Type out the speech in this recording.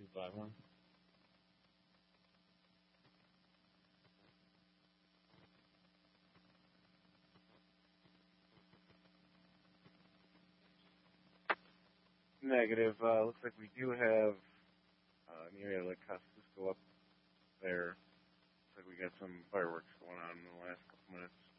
5-1. Negative. Looks like we do have an area like Costas go up there. Looks like we got some fireworks going on in the last couple minutes.